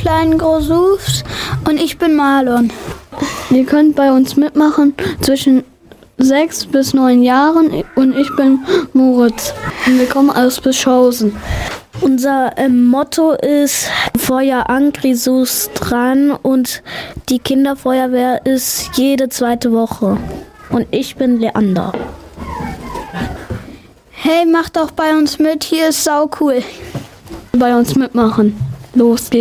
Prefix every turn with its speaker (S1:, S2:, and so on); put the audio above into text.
S1: kleinen Grisous und ich bin Marlon.
S2: Ihr könnt bei uns mitmachen zwischen 6 bis 9 Jahren und ich bin Moritz. Und wir kommen aus Bischhausen.
S3: Unser Motto ist Feuer an, Grisous dran und die Kinderfeuerwehr ist jede 2. Woche. Und ich bin Leander.
S1: Hey, macht doch bei uns mit, hier ist sau cool.
S2: Bei uns mitmachen. Los geht's.